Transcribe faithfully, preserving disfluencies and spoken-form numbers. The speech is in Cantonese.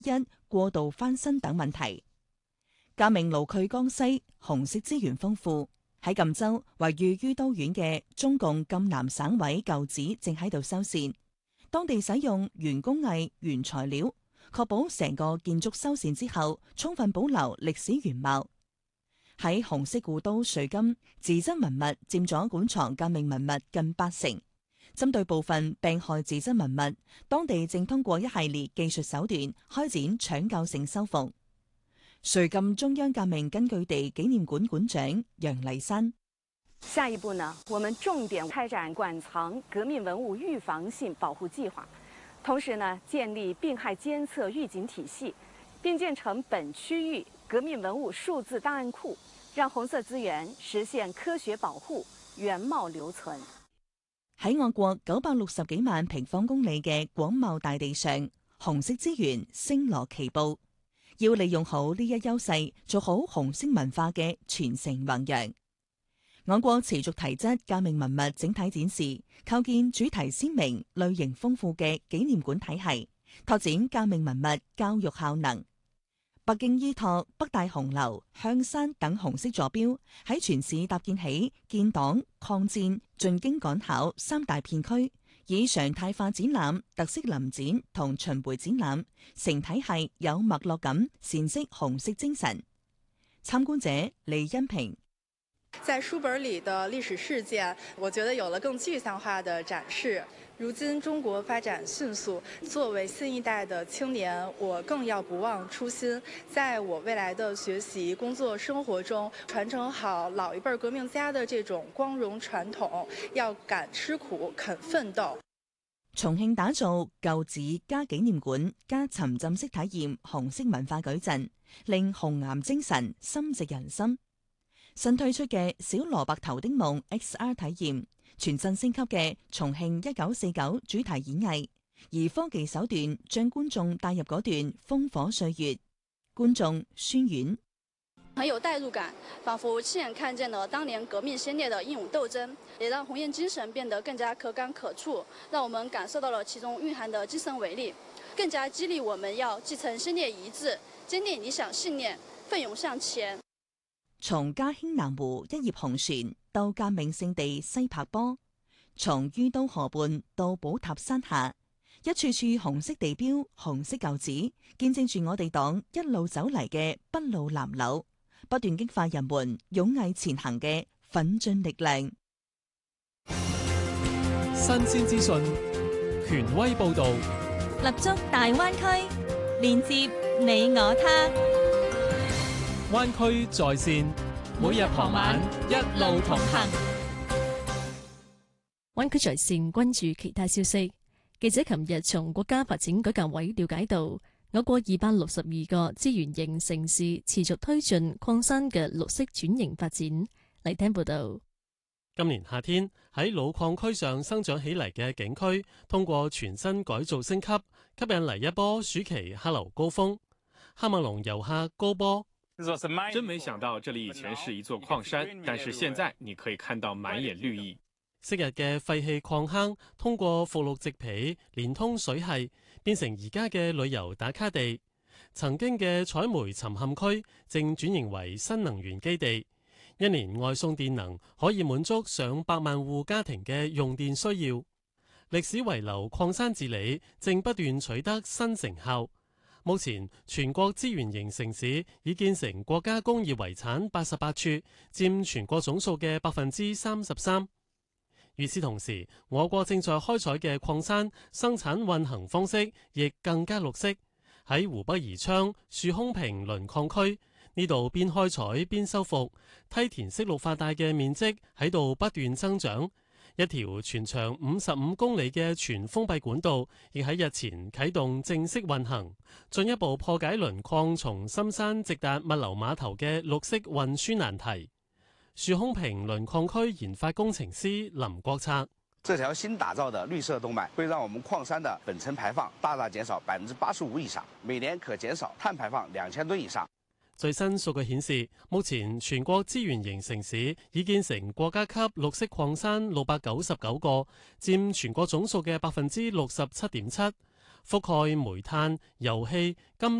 一過度翻新等問題。革命勞區江西，紅色資源豐富。喺贛州位於于都縣嘅中共贛南省委舊址正喺度修繕，當地使用原工藝原材料，確保成個建築修繕之後充分保留歷史原貌。喺紅色故都瑞金，自珍文物佔咗館藏革命文物近八成。針對部分病害自珍文物，當地正通過一系列技術手段開展搶救性修復。瑞金中央革命根據地紀念館館長楊麗珊： 下一步呢，我們重點開展館藏革命文物預防性保護計劃，同時呢，建立病害監測預警體系，並建成本區域革命文物數字檔案庫，讓紅色資源實現科學保護、原貌留存。 喺我國九百六十幾萬平方公里嘅廣袤大地上，紅色資源星羅棋布。要利用好呢一優勢，做好紅色文化嘅傳承弘揚。我國持續提質革命文物整體展示，構建主題鮮明、類型豐富嘅紀念館體系，拓展革命文物教育效能。北京依託北大紅樓、香山等紅色座標，喺全市搭建起建黨、抗戰、進京趕考三大片區，以常態化展覽、特色臨展同巡迴展覽，成體系有脈絡咁闡釋紅色精神。參觀者李恩平： 在書本裡的歷史事件，我覺得有了更具象化的展示。如今中國發展迅速，作為新一代的青年，我更要不忘初心，在我未來的學習、工作、生活中，傳承好老一輩革命家的這種光榮傳統，要敢吃苦、肯奮鬥。 重慶打造舊址加紀念館加沉浸式體驗紅色文化矩陣，令紅岩精神深植人心。新推出嘅小蘿蔔頭的夢 X R 體驗，全新升級嘅重慶一九四九主題演藝，而科技手段將觀眾帶入嗰段烽火歲月。觀眾宣遠： 很有代入感，仿佛親眼看見了當年革命先烈的英勇鬥爭，也讓紅岩精神變得更加可感可觸，讓我們感受到了其中蘊含的精神為力，更加激勵我們要繼承先烈遺志，堅定理想信念，奮勇向前。 從嘉興南湖一葉紅船到革命聖地西柏坡，從于都河畔到寶塔山下，一處處紅色地標、紅色舊址，見證住我哋黨一路走嚟嘅篳路藍縷，不斷激發人們勇毅前行嘅奮進力量。 新鮮資訊，權威報導， 立足大灣區，連接你我他。 灣區在線，每日傍晚一路同行。 灣區在線關注其他消息。記者琴日從國家發展改革委了解到，我國二百六十二個資源型城市持續推進礦山嘅綠色轉型發展。嚟聽報道。 今年夏天喺老礦區上生長起嚟嘅景區，通過全新改造升級，吸引嚟一波暑期客流高峰。喀麥隆遊客高波： 真沒想到這裡以前是一座礦山，但是現在你可以看到滿眼綠意。 昔日嘅廢棄礦坑通過復綠植皮連通水系，變成而家嘅旅遊打卡地。曾經嘅採煤沉陷區正轉型為新能源基地，一年外送電能可以滿足上百萬戶家庭嘅用電需要。歷史遺留礦山治理正不斷取得新成效。目前全國資源型城市已建成國家工業遺產八十八處，佔全國總數嘅百分之三十三。與此同時，我國正在開採嘅礦山生產運行方式亦更加綠色。喺湖北宜昌樹空坪磷礦區呢度，邊開採邊修復，梯田式綠化帶嘅面積喺度不斷增長。一條全長五十五公里嘅全封閉管道亦喺日前啟動正式運行，進一步破解磷礦從深山直達物流碼頭嘅綠色運輸難題。樹空坪磷礦區研發工程師林國策： 這條新打造的綠色動脈會讓我們礦山的本層排放大大減少百分之八十五以上，每年可減少碳排放兩千噸以上。 最新數據顯示，目前全國資源型城市已建成國家級綠色礦山六百九十九個，佔全國總數嘅百分之六十七點七。 覆蓋煤炭、油氣、金